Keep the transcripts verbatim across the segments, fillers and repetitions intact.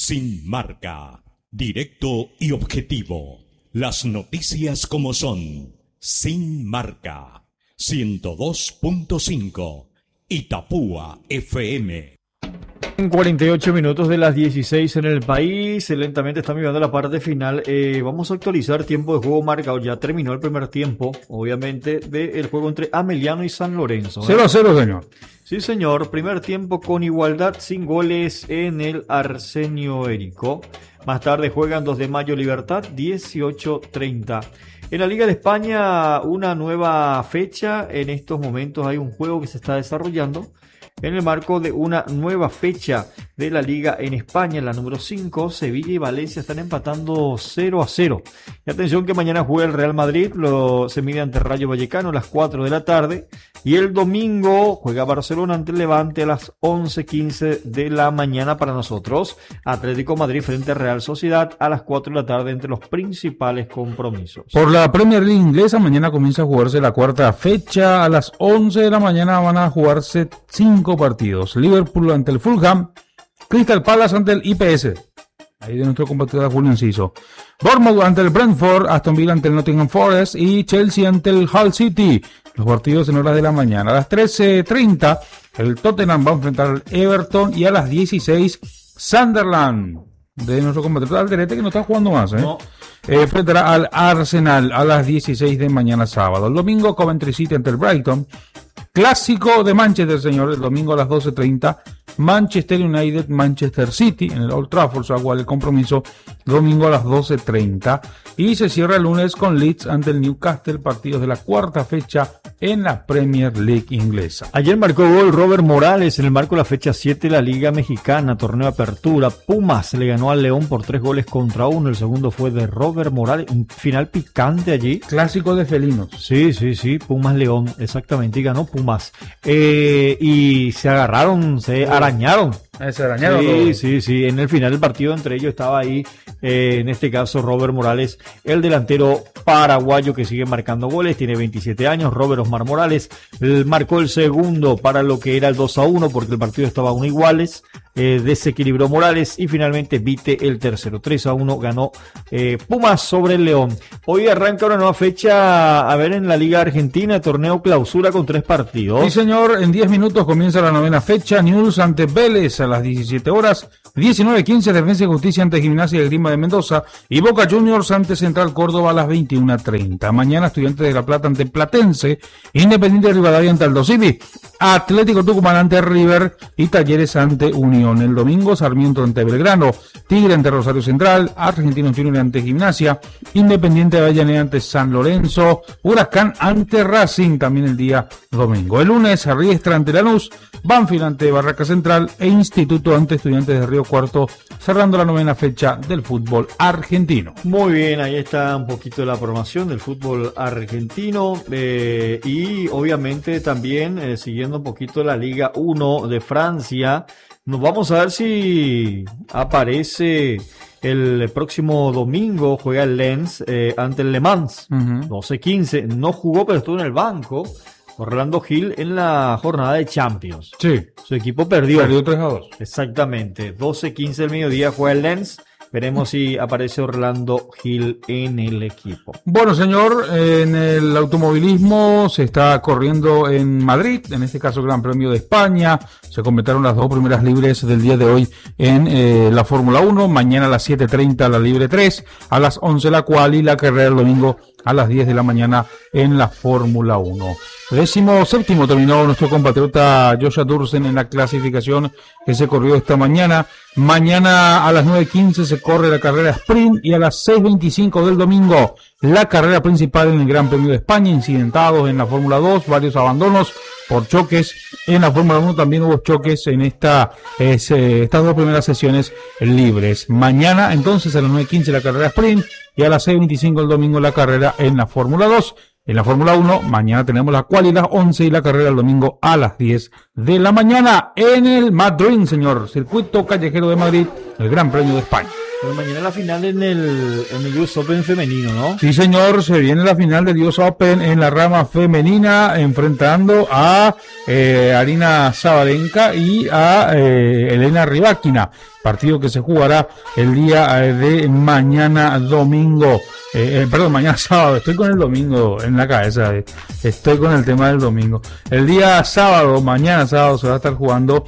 Sin marca, directo y objetivo. Las noticias como son. Sin marca. ciento dos punto cinco. Itapúa F M. En cuarenta y ocho minutos de las dieciséis en el país, lentamente estamos llegando a la parte final. Eh, vamos a actualizar tiempo de juego marcado. Ya terminó el primer tiempo, obviamente, del juego entre Ameliano y San Lorenzo. ¿eh? cero a cero, señor. Sí, señor. Primer tiempo con igualdad, sin goles en el Arsenio Érico. Más tarde juegan dos de mayo Libertad, dieciocho treinta. En la Liga de España, una nueva fecha. En estos momentos hay un juego que se está desarrollando en el marco de una nueva fecha de la Liga en España, la número cinco. Sevilla y Valencia están empatando cero a cero. Y atención que mañana juega el Real Madrid, lo, se mide ante Rayo Vallecano a las cuatro de la tarde. Y el domingo juega Barcelona ante el Levante a las once quince de la mañana para nosotros. Atlético Madrid frente a Real Sociedad a las cuatro de la tarde entre los principales compromisos. Por la Premier League inglesa, mañana comienza a jugarse la cuarta fecha. A las once de la mañana van a jugarse cinco partidos. Liverpool ante el Fulham, Crystal Palace ante el I P S, ahí de nuestro compatriota Julio Enciso, Bournemouth ante el Brentford, Aston Villa ante el Nottingham Forest y Chelsea ante el Hull City. Los partidos en horas de la mañana. A las trece treinta el Tottenham va a enfrentar al Everton y a las dieciséis Sunderland, de nuestro compatriota Alderete, que no está jugando más, ¿eh? No. Eh, enfrentará al Arsenal a las dieciséis de mañana sábado. El domingo Coventry City ante el Brighton. Clásico de Manchester, señor, el domingo a las doce treinta, Manchester United, Manchester City, en el Old Trafford, se va a jugar el compromiso, domingo a las doce treinta, y se cierra el lunes con Leeds ante el Newcastle, partidos de la cuarta fecha en la Premier League inglesa. Ayer marcó gol Robert Morales en el marco de la fecha siete de la Liga Mexicana, torneo de apertura. Pumas le ganó al León por tres goles contra uno, el segundo fue de Robert Morales, un final picante allí. Clásico de felinos. Sí, sí, sí, Pumas León, exactamente, y ganó Pumas. Eh, y se agarraron, se arañaron. Eh, se arañaron. Sí, todos. sí, sí. En el final del partido entre ellos estaba ahí, eh, en este caso, Robert Morales, el delantero paraguayo que sigue marcando goles, tiene veintisiete años. Robert Osmar Morales eh, marcó el segundo para lo que era el dos a uno, porque el partido estaba aún iguales. Eh, desequilibró Morales y finalmente Vite el tercero. tres a uno ganó eh, Pumas sobre el León. Hoy arranca una nueva fecha, a ver, en la Liga Argentina, torneo clausura con tres partidos. Sí, señor, en diez minutos comienza la novena fecha. Newell's ante Vélez a las diecisiete horas. diecinueve quince Defensa y Justicia ante Gimnasia y Esgrima de Mendoza. Y Boca Juniors ante Central Córdoba a las veintiuna treinta. Mañana Estudiantes de La Plata ante Platense. Independiente de Rivadavia ante Aldo Civi. Atlético Tucumán ante River y Talleres ante Unión. El domingo Sarmiento ante Belgrano, Tigre ante Rosario Central, Argentinos Juniors ante Gimnasia, Independiente de Avellaneda ante San Lorenzo, Huracán ante Racing también el día domingo. El lunes Riestra ante Lanús, Banfield ante Barraca Central e Instituto ante Estudiantes de Río Cuarto, cerrando la novena fecha del fútbol argentino. Muy bien, ahí está un poquito de la programación del fútbol argentino eh, y obviamente también eh, siguiendo un poquito la Liga uno de Francia. Nos vamos a ver si aparece el próximo domingo. Juega el Lens eh, ante el Le Mans, uh-huh. doce quince. No jugó, pero estuvo en el banco Orlando Gil en la jornada de Champions. Sí. Su equipo perdió. Perdió tres a dos. Exactamente. doce quince del mediodía juega el Lens. Veremos si aparece Orlando Gil en el equipo. Bueno, señor, en el automovilismo se está corriendo en Madrid, en este caso Gran Premio de España. Se completaron las dos primeras libres del día de hoy en eh, la Fórmula uno. Mañana a las siete treinta la libre tres, a las once la quali y la carrera el domingo a las diez de la mañana en la Fórmula uno. Décimo séptimo terminó nuestro compatriota Joshua Dursen en la clasificación que se corrió esta mañana. Mañana a las nueve quince se corre la carrera sprint y a las seis veinticinco del domingo la carrera principal en el Gran Premio de España. Incidentados en la Fórmula dos, varios abandonos por choques. En la Fórmula uno también hubo choques en esta es, eh, estas dos primeras sesiones libres. Mañana entonces a las nueve quince la carrera sprint y a las seis veinticinco el domingo la carrera en la Fórmula dos. En la Fórmula uno, mañana tenemos la quali a las once y la carrera el domingo a las diez de la mañana en el Madrid, señor. Circuito Callejero de Madrid, el Gran Premio de España. Pero mañana la final en el, en el U S Open femenino, ¿no? Sí, señor, se viene la final del U S Open en la rama femenina, enfrentando a eh, Arina Sabalenka y a eh, Elena Rybakina. partido que se jugará el día de mañana domingo, eh, eh, perdón, mañana sábado, estoy con el domingo en la cabeza, eh, estoy con el tema del domingo. El día sábado, mañana sábado, se va a estar jugando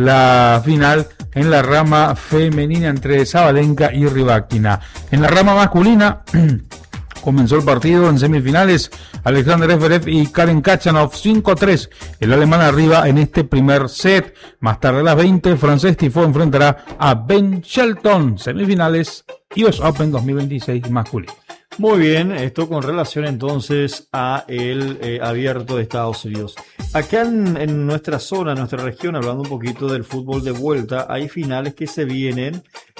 la final en la rama femenina entre Sabalenka y Rybakina. En la rama masculina comenzó el partido en semifinales. Alexander Zverev y Karen Khachanov cinco a tres. El alemán arriba en este primer set. Más tarde a las veinte, el francés Tiafoe enfrentará a Ben Shelton. Semifinales U S Open dos mil veintiséis masculino. Muy bien, esto con relación entonces a el eh, abierto de Estados Unidos. Acá en, en nuestra zona, en nuestra región, hablando un poquito del fútbol de vuelta, hay finales que se vienen.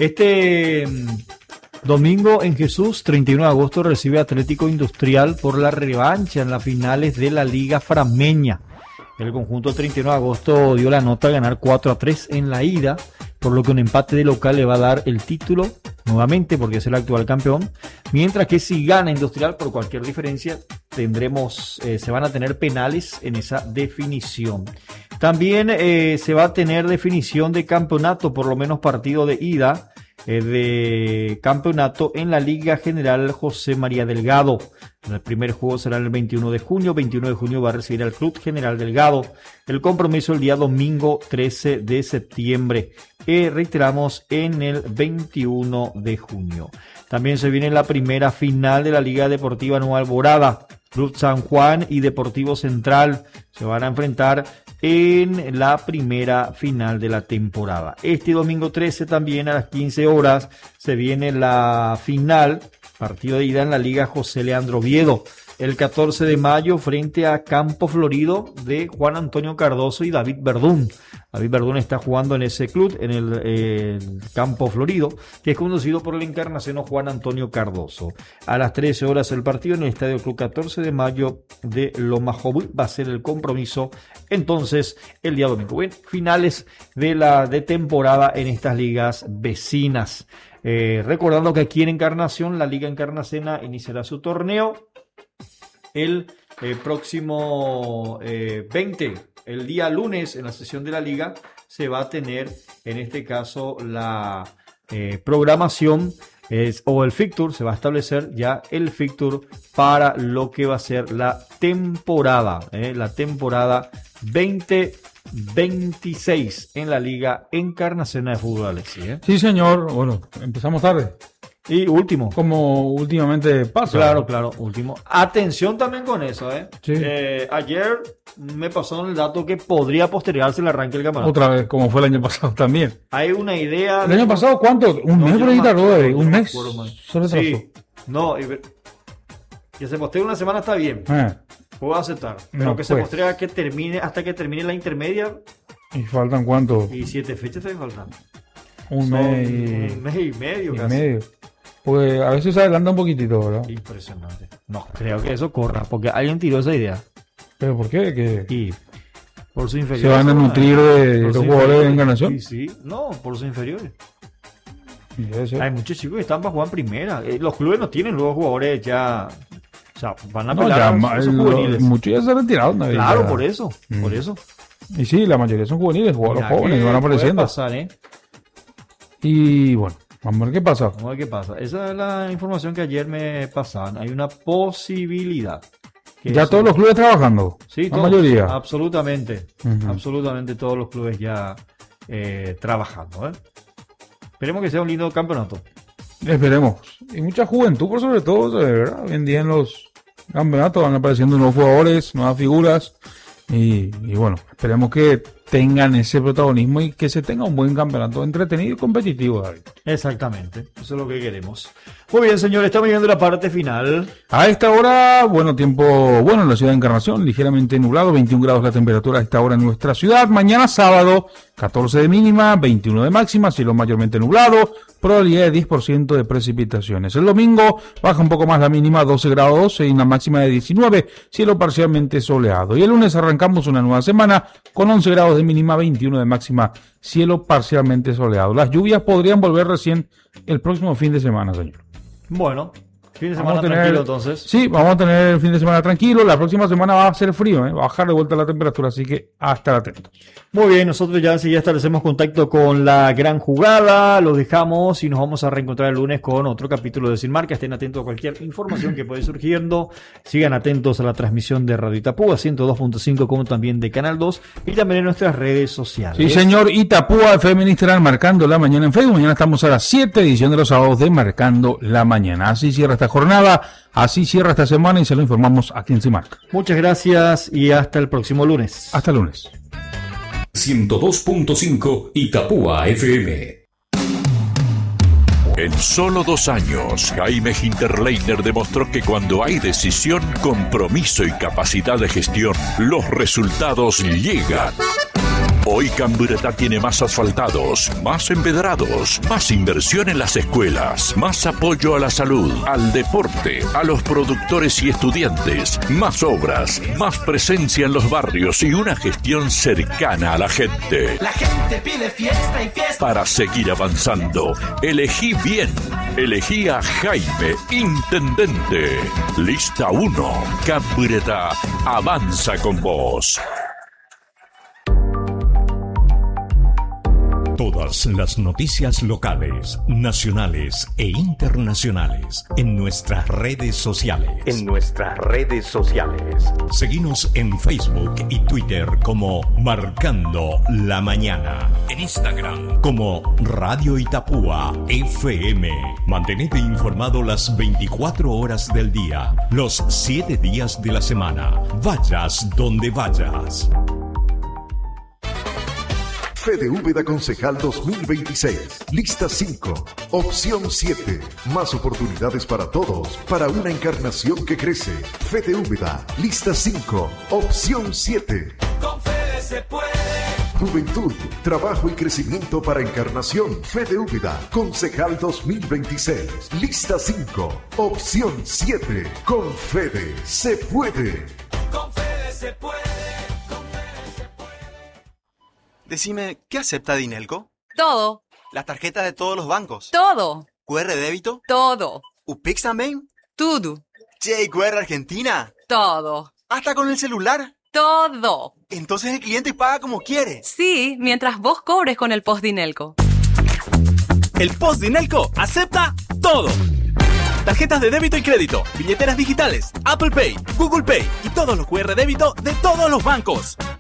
Este domingo en Jesús, treinta y uno de agosto, recibe Atlético Industrial por la revancha en las finales de la Liga Frameña. El conjunto treinta y uno de agosto dio la nota a ganar cuatro a tres en la ida, por lo que un empate de local le va a dar el título nuevamente porque es el actual campeón, mientras que si gana Industrial por cualquier diferencia tendremos, eh, se van a tener penales en esa definición. También eh, se va a tener definición de campeonato, por lo menos partido de ida eh, de campeonato en la Liga General José María Delgado. El primer juego será el veintiuno de junio. veintiuno de junio va a recibir al Club General Delgado. El compromiso el día domingo trece de septiembre. Eh, reiteramos en el veintiuno de junio. También se viene la primera final de la Liga Deportiva Nueva Alborada. Club San Juan y Deportivo Central se van a enfrentar en la primera final de la temporada. Este domingo trece también a las quince horas se viene la final, partido de ida en la Liga José Leandro Oviedo. El catorce de mayo frente a Campo Florido de Juan Antonio Cardoso y David Verdún. David Verdún está jugando en ese club, en el, eh, el Campo Florido, que es conducido por el encarnaciano Juan Antonio Cardoso. A las trece horas el partido en el Estadio Club catorce de mayo de Loma Joví va a ser el compromiso entonces el día domingo. Bueno, finales de la de temporada en estas ligas vecinas. Eh, recordando que aquí en Encarnación, la Liga Encarnacena iniciará su torneo el eh, próximo eh, veinte, el día lunes, en la sesión de la liga, se va a tener, en este caso, la eh, programación es, o el fixture, se va a establecer ya el fixture para lo que va a ser la temporada, eh, la temporada veinte veintiséis en la Liga Encarnacena de Fútbol, Alexis. ¿eh? Sí, señor. Bueno, empezamos tarde. Y último. Como últimamente pasa. Claro, claro, último. Atención también con eso, ¿eh? Sí. eh ayer me pasó el dato que podría postergarse el arranque del campeonato. Otra vez, como fue el año pasado también. Hay una idea... ¿El año pasado cuánto? ¿Un no, mes por ahí tardó? No, ¿Un no mes? Solo sí. No, y... que se postergue una semana está bien. Eh. Puedo aceptar. Pero No, que se pues. postergue que termine, hasta que termine la intermedia. ¿Y faltan cuánto? Y siete fechas te faltan. Un Son mes y... un mes y medio y casi. medio. Pues a veces se adelanta un poquitito, ¿verdad? Impresionante. No, creo que eso corra, porque alguien tiró esa idea. ¿Pero por qué? ¿Que Y por sus inferiores. se van a nutrir de los jugadores de Encarnación? Sí, sí. No, por sus inferiores. Y debe ser. Hay muchos chicos que están para jugar en primera. Eh, los clubes no tienen luego jugadores ya. O sea, van a No, pelar ya, a ma- esos lo- juveniles. muchos ya se retiraron. ¿no? Claro, Ya. por eso. Mm. Por eso. Y sí, la mayoría son juveniles, jugadores Mira, jóvenes ¿qué que van puede apareciendo. pasar, eh? Y bueno, vamos a ver qué pasa. Vamos a ver qué pasa. Esa es la información que ayer me pasaban. Hay una posibilidad. que Ya eso- todos los clubes trabajando. Sí, la todos, mayoría. Absolutamente. Ujú. Absolutamente todos los clubes ya eh, trabajando. ¿eh? Esperemos que sea un lindo campeonato. Esperemos. Y mucha juventud, por sobre todo, ¿verdad? Hoy en día en los campeonatos van apareciendo nuevos jugadores, nuevas figuras. Y, y bueno, esperemos que tengan ese protagonismo y que se tenga un buen campeonato entretenido y competitivo, David. Exactamente. Eso es lo que queremos. Muy bien, señores. Estamos viendo la parte final. A esta hora, bueno, tiempo bueno en la ciudad de Encarnación, ligeramente nublado, veintiún grados la temperatura a esta hora en nuestra ciudad. Mañana sábado, catorce de mínima, veintiuno de máxima, cielo mayormente nublado, probabilidad de diez por ciento de precipitaciones. El domingo baja un poco más la mínima, doce grados y una máxima de diecinueve, cielo parcialmente soleado. Y el lunes arrancamos una nueva semana con once grados de mínima, veintiuno de máxima, cielo parcialmente soleado. Las lluvias podrían volver recién el próximo fin de semana, señor. Bueno, Fin de Vamos semana a tener- tranquilo entonces. Sí, vamos a tener el fin de semana tranquilo. La próxima semana va a ser frío, ¿eh? Va a bajar de vuelta la temperatura, así que a estar atentos. Muy bien, nosotros ya sí ya establecemos contacto con la gran jugada, los dejamos y nos vamos a reencontrar el lunes con otro capítulo de Sin Marca. Estén atentos a cualquier información que pueda ir surgiendo. Sigan atentos a la transmisión de Radio Itapúa ciento dos punto cinco como también de Canal dos y también en nuestras redes sociales. Sí, señor. Itapúa F M en Instagram, Marcando la Mañana en Facebook. Mañana estamos a las siete, edición de los sábados de Marcando la Mañana. Así cierra esta jornada, así cierra esta semana y se lo informamos aquí en Sin Marca. Muchas gracias y hasta el próximo lunes. Hasta el lunes. ciento dos punto cinco Itapúa F M. En solo dos años, Jaime Hinterleiner demostró que cuando hay decisión, compromiso y capacidad de gestión, los resultados llegan. Hoy Camburetá tiene más asfaltados, más empedrados, más inversión en las escuelas, más apoyo a la salud, al deporte, a los productores y estudiantes, más obras, más presencia en los barrios y una gestión cercana a la gente. La gente pide fiesta y fiesta. Para seguir avanzando, elegí bien. Elegí a Jaime, intendente. Lista uno. Camburetá avanza con vos. Todas las noticias locales, nacionales e internacionales en nuestras redes sociales. En nuestras redes sociales. Seguinos en Facebook y Twitter como Marcando la Mañana. En Instagram como Radio Itapúa F M. Mantenete informado las veinticuatro horas del día, los siete días de la semana. Vayas donde vayas. F D V Concejal dos mil veintiséis. Lista cinco. Opción siete. Más oportunidades para todos. Para una encarnación que crece. F D V. Lista cinco. Opción siete. Con Fede se puede. Juventud, trabajo y crecimiento para Encarnación. F D V. Concejal dos mil veintiséis. Lista cinco. Opción siete. Con Fede se puede. Con Fede se puede. Decime, ¿qué acepta Dinelco? Todo. Las tarjetas de todos los bancos. Todo. ¿Q R débito? Todo. ¿UPIX también? Todo. Che, ¿Q R Argentina? Todo. ¿Hasta con el celular? Todo. Entonces el cliente paga como quiere. Sí, mientras vos cobres con el Post Dinelco. El Post Dinelco acepta todo. Tarjetas de débito y crédito, billeteras digitales, Apple Pay, Google Pay y todos los Q R débito de todos los bancos.